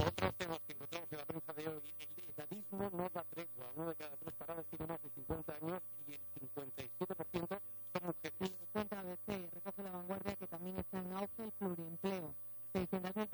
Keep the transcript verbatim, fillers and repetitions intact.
Otros temas que encontramos en la prensa de hoy, el edadismo no da tregua. Uno de cada tres parados tiene más de cincuenta años